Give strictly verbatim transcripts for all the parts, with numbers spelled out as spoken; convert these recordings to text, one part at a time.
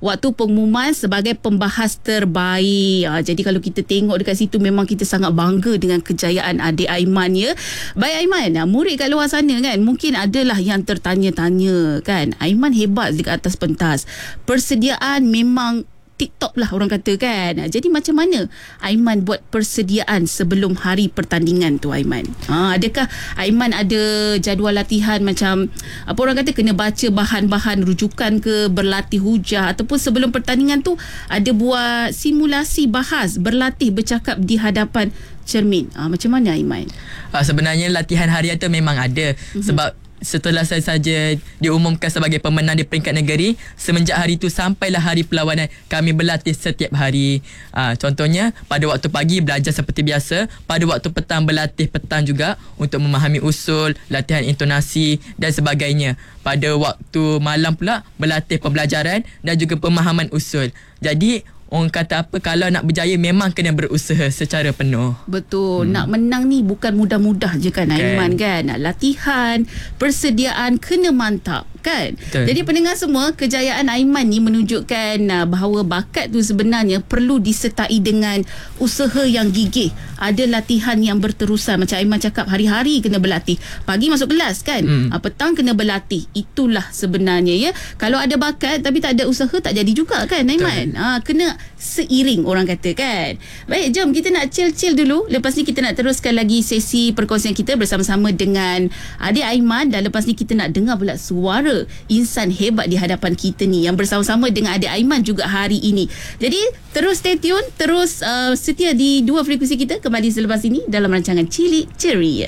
waktu pengumuman sebagai pembahas terbaik. Ha, jadi kalau kita tengok dekat situ memang kita sangat bangga dengan kejayaan adik Aiman ya. Baik Aiman, murid kat luar sana kan mungkin adalah yang tertanya-tanya kan. Aiman hebat dekat atas pentas. Persediaan memang TikTok lah orang kata kan. Jadi macam mana Aiman buat persediaan sebelum hari pertandingan tu Aiman? Ha, adakah Aiman ada jadual latihan macam apa orang kata kena baca bahan-bahan rujukan ke, berlatih hujah ataupun sebelum pertandingan tu ada buat simulasi bahas, berlatih bercakap di hadapan cermin? Ha, macam mana Aiman? Ha, sebenarnya latihan harian tu memang ada mm-hmm. sebab setelah saya saja diumumkan sebagai pemenang di peringkat negeri, semenjak hari itu sampailah hari perlawanan, kami berlatih setiap hari. Ha, contohnya pada waktu pagi belajar seperti biasa, pada waktu petang berlatih petang juga untuk memahami usul, latihan intonasi dan sebagainya. Pada waktu malam pula berlatih pembelajaran dan juga pemahaman usul. Jadi orang kata apa, kalau nak berjaya memang kena berusaha secara penuh. Betul. Hmm. Nak menang ni bukan mudah-mudah je kan Aiman kan. Nak latihan, persediaan kena mantap kan. Betul. Jadi pendengar semua, kejayaan Aiman ni menunjukkan uh, bahawa bakat tu sebenarnya perlu disertai dengan usaha yang gigih. Ada latihan yang berterusan. Macam Aiman cakap, hari-hari kena berlatih. Pagi masuk kelas kan. Hmm. Uh, petang kena berlatih. Itulah sebenarnya ya. Kalau ada bakat tapi tak ada usaha tak jadi juga kan Aiman. Uh, kena seiring orang kata kan. Baik, jom kita nak chill-chill dulu. Lepas ni kita nak teruskan lagi sesi perkongsian kita bersama-sama dengan adik Aiman. Dan lepas ni kita nak dengar pula suara insan hebat di hadapan kita ni yang bersama-sama dengan adik Aiman juga hari ini. Jadi terus stay tune, terus uh, setia di dua frekuensi kita. Kembali selepas ini dalam rancangan Cilik Ceria.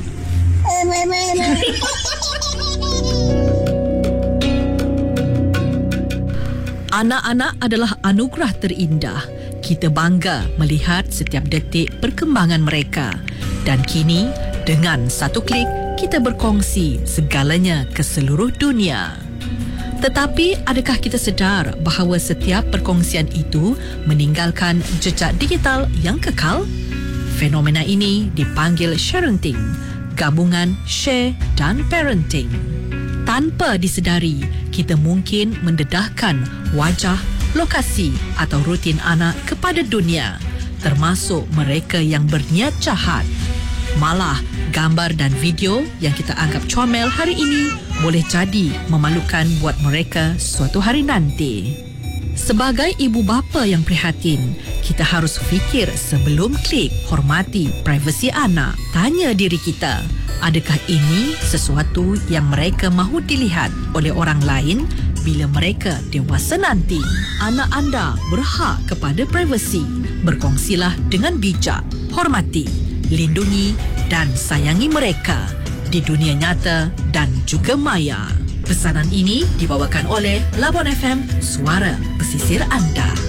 Anak-anak adalah anugerah terindah. Kita bangga melihat setiap detik perkembangan mereka. Dan kini, dengan satu klik, kita berkongsi segalanya ke seluruh dunia. Tetapi, adakah kita sedar bahawa setiap perkongsian itu meninggalkan jejak digital yang kekal? Fenomena ini dipanggil sharenting, gabungan share dan parenting. Tanpa disedari, kita mungkin mendedahkan wajah, lokasi atau rutin anak kepada dunia, termasuk mereka yang berniat jahat. Malah, gambar dan video yang kita anggap comel hari ini boleh jadi memalukan buat mereka suatu hari nanti. Sebagai ibu bapa yang prihatin, kita harus fikir sebelum klik, hormati privasi anak. Tanya diri kita, adakah ini sesuatu yang mereka mahu dilihat oleh orang lain bila mereka dewasa nanti? Anak anda berhak kepada privasi. Berkongsilah dengan bijak, hormati, lindungi dan sayangi mereka di dunia nyata dan juga maya. Pesanan ini dibawakan oleh Labuan F M, suara pesisir anda.